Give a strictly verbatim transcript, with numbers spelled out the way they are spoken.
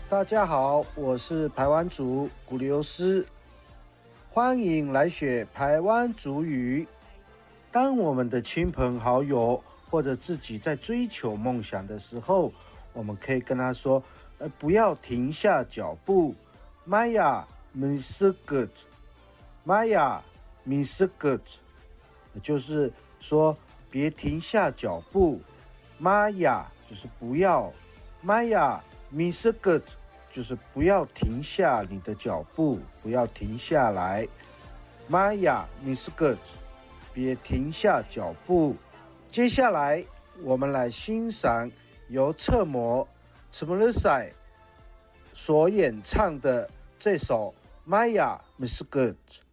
大家好，我是排湾族古流斯，欢迎来学排湾族语。当我们的亲朋好友或者自己在追求梦想的时候，我们可以跟他说：“呃，不要停下脚步。Maya misgut, Maya misgut， 就是说别停下脚步。Maya 就是不要 ，Maya misgut。”就是不要停下你的脚步，不要停下来。Maya misgut， 别停下脚步。接下来，我们来欣赏由侧模 Cemlisai 所演唱的这首 Maya misgut。